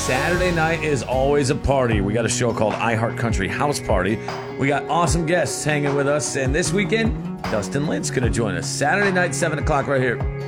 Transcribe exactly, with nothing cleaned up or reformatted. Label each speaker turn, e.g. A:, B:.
A: Saturday night is always a party. We got a show called iHeart Country House Party. We got awesome guests hanging with us, and this weekend, Dustin Lynch going to join us. Saturday night, seven o'clock right here